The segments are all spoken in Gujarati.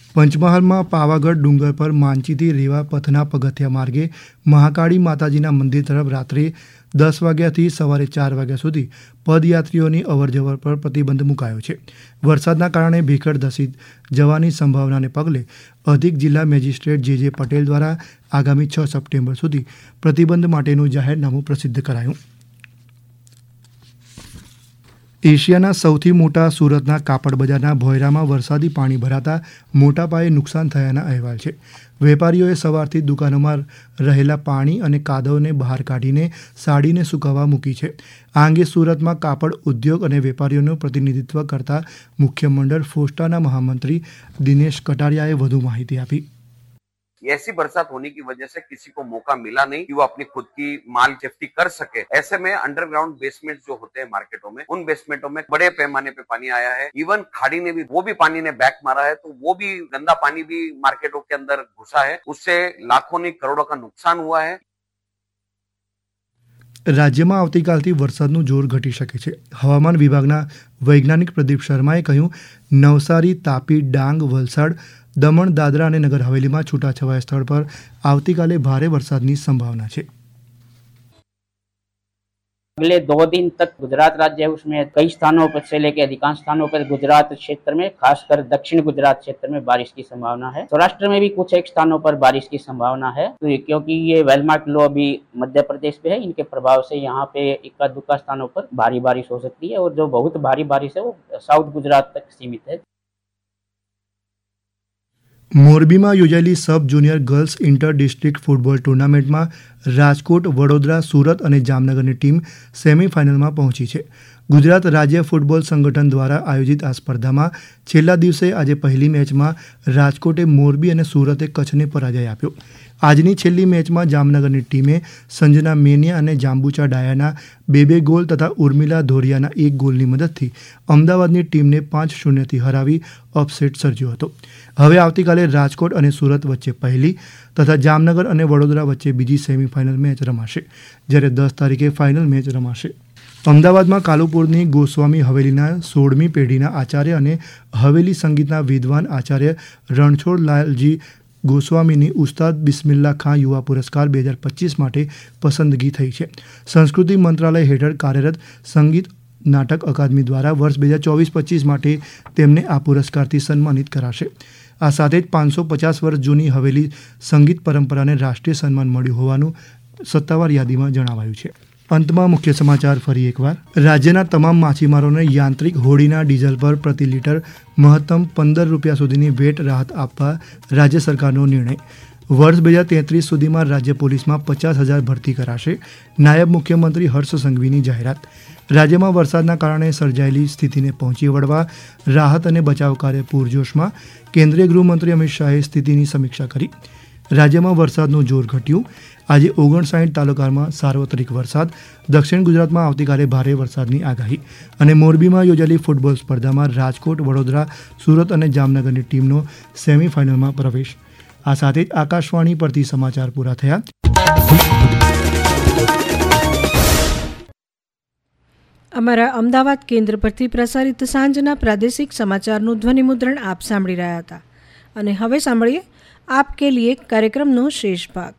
પંચમહાલમાં પાવાગઢ ડુંગર પર માંચીથી રેવા પથના પગથિયા માર્ગે મહાકાળી માતાજીના મંદિર તરફ રાત્રે 10 વાગ્યાથી સવારે 4 વાગ્યા સુધી પદયાત્રીઓની અવરજવર પર પ્રતિબંધ મુકાયો છે. વરસાદના કારણે ભીખડ ધસી જવાની સંભાવનાને પગલે અધિક જિલ્લા મેજિસ્ટ્રેટ જે પટેલ દ્વારા આગામી 6 સપ્ટેમ્બર સુધી પ્રતિબંધ માટેનું જાહેરનામું પ્રસિદ્ધ કરાયું. એશિયાના સૌથી મોટા સુરતના કાપડ બજારના ભોયરામાં વરસાદી પાણી ભરાતા મોટા પાયે નુકસાન થયાના અહેવાલ છે. વેપારીઓએ સવારથી દુકાનોમાં રહેલા પાણી અને કાદવને બહાર કાઢીને સાડીને સુકાવવા મૂકી છે. આ અંગે સુરતમાં કાપડ ઉદ્યોગ અને વેપારીઓનું પ્રતિનિધિત્વ કરતા મુખ્ય મંડળ ફોસ્ટાના મહામંત્રી દિનેશ કટારિયાએ વધુ માહિતી આપી. ऐसी बरसात होने की वजह से किसी को मौका मिला नहीं कि वो अपनी खुद की माल सेफ्टी कर सके. ऐसे में अंडरग्राउंड बेसमेंट जो होते हैं मार्केटों में, उन बेसमेंटों में बड़े पैमाने पे पानी आया है. इवन खाड़ी ने भी वो भी पानी ने बैक मारा है, तो वो भी गंदा पानी भी मार्केटों के अंदर घुसा है. उससे लाखों नहीं करोड़ों का नुकसान हुआ है. રાજ્યમાં આવતીકાલથી વરસાદનું જોર ઘટી શકે છે. હવામાન વિભાગના વૈજ્ઞાનિક પ્રદીપ શર્માએ કહ્યું, નવસારી, તાપી, ડાંગ, વલસાડ, દમણ, દાદરા અને નગર હવેલીમાં છૂટાછવાયા સ્થળ પર આવતીકાલે ભારે વરસાદની संभावना છે. अगले 2 दिन तक गुजरात राज्य है उसमें कई स्थानों पर से लेकर अधिकांश स्थानों पर गुजरात क्षेत्र में, खासकर दक्षिण गुजरात क्षेत्र में बारिश की संभावना है. सौराष्ट्र में भी कुछ एक स्थानों पर बारिश की संभावना है, तो क्योंकि ये वेलमार्क लो अभी मध्य प्रदेश पे है, इनके प्रभाव से यहाँ पे इक्का दुक्का स्थानों पर भारी बारिश हो सकती है. और जो बहुत भारी बारिश है वो साउथ गुजरात तक सीमित है. મોરબીમાં યોજાયેલી sub junior girls inter district football ટુર્નામેન્ટમાં રાજકોટ, વડોદરા, સુરત અને જામનગરની ટીમ સેમીફાઇનલમાં પહોંચી છે. ગુજરાત રાજ્ય ફૂટબોલ સંગઠન દ્વારા આયોજિત આ સ્પર્ધામાં છેલ્લા દિવસે આજે પહેલી મેચમાં રાજકોટે મોરબી અને સુરતે કચ્છને પરાજય આપ્યો. આજની છેલ્લી મેચમાં જામનગરની ટીમે સંજના મેનિયા અને જાંબુચા ડાયાના 2 ગોલ તથા ઉર્મિલા ધોરિયાના 1 ગોલની મદદથી અમદાવાદની ટીમને 5-0થી હરાવી અપસેટ સર્જ્યો હતો. હવે આવતીકાલે રાજકોટ અને સુરત વચ્ચે પહેલી તથા જામનગર અને વડોદરા વચ્ચે બીજી સેમીફાઇનલ મેચ રમાશે, જ્યારે 10 તારીખે ફાઇનલ મેચ રમાશે. અમદાવાદમાં કાલુપુરની ગોસ્વામી હવેલીના 16મી પેઢીના આચાર્ય અને હવેલી સંગીતના વિદ્વાન આચાર્ય રણછોડલાલજી ગોસ્વામીની ઉસ્તાદ બિસ્મિલ્લા ખાં યુવા પુરસ્કાર 2025 માટે પસંદગી થઈ છે. સંસ્કૃતિ મંત્રાલય હેઠળ કાર્યરત સંગીત નાટક અકાદમી દ્વારા વર્ષ 2024-25 માટે તેમને આ પુરસ્કારથી સન્માનિત કરાશે. આ સાથે જ 550 વર્ષ જૂની હવેલી સંગીત પરંપરાને રાષ્ટ્રીય સન્માન મળ્યું હોવાનું સત્તાવાર યાદીમાં જણાવાયું છે. અંતમાં મુખ્ય સમાચાર ફરી એકવાર. રાજ્યના તમામ માછીમારોને યાંત્રિક હોડીના ડીઝલ પર પ્રતિ લીટર મહત્તમ ₹15 સુધીની વેટ રાહત આપવા રાજ્ય સરકારનો નિર્ણય. વર્ષ 2033 સુધીમાં રાજ્ય પોલીસમાં 50,000 ભરતી કરાશે. નાયબ મુખ્યમંત્રી હર્ષ સંઘવીની જાહેરાત. રાજ્યમાં વરસાદના કારણે સર્જાયેલી સ્થિતિને પહોંચી વળવા રાહત અને બચાવ કાર્ય પૂરજોશમાં. કેન્દ્રીય ગૃહમંત્રી અમિત શાહે સ્થિતિની સમીક્ષા કરી. રાજ્યમાં વરસાદનું જોર ઘટ્યું. આજે 59 તાલુકામાં સાર્વત્રિક વરસાદ. દક્ષિણ ગુજરાતમાં આવતીકાલે ભારે વરસાદની આગાહી. અને મોરબીમાં યોજાયેલી ફૂટબોલ સ્પર્ધામાં રાજકોટ, વડોદરા, સુરત અને જામનગરની ટીમનો સેમીફાઇનલમાં પ્રવેશ. આ સાથે જ આકાશવાણી પરથી સમાચાર પૂરા થયા. અમારા અમદાવાદ કેન્દ્ર પરથી પ્રસારિત સાંજના પ્રાદેશિક સમાચારનું ધ્વનિમુદ્રણ આપ સાંભળી રહ્યા હતા. અને હવે સાંભળીએ આપ કે લીએ કાર્યક્રમનો શેષ ભાગ.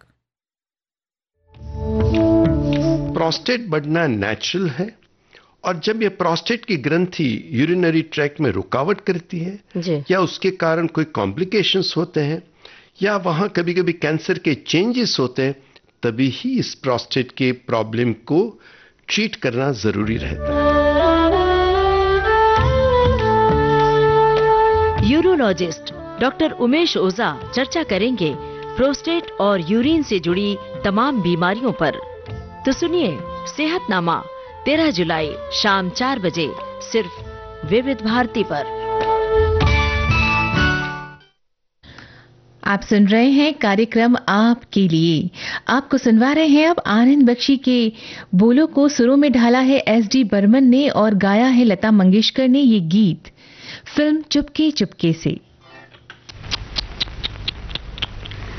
प्रोस्टेट बढ़ना नेचुरल है और जब ये प्रोस्टेट की ग्रंथि यूरिनरी ट्रैक में रुकावट करती है या उसके कारण कोई कॉम्प्लिकेशंस होते हैं या वहां कभी कभी कैंसर के चेंजेस होते हैं, तभी ही इस प्रोस्टेट के प्रॉब्लम को ट्रीट करना जरूरी रहता है. यूरोलॉजिस्ट डॉक्टर उमेश ओझा चर्चा करेंगे प्रोस्टेट और यूरिन से जुड़ी तमाम बीमारियों पर. तो सुनिए सेहतनामा 13 जुलाई शाम 4 बजे सिर्फ विविध भारती पर. आप सुन रहे हैं कार्यक्रम आपके लिए. आपको सुनवा रहे हैं अब आनंद बख्शी के बोलों को सुरों में ढाला है एस.डी. बर्मन ने और गाया है लता मंगेशकर ने ये गीत फिल्म चुपके चुपके से.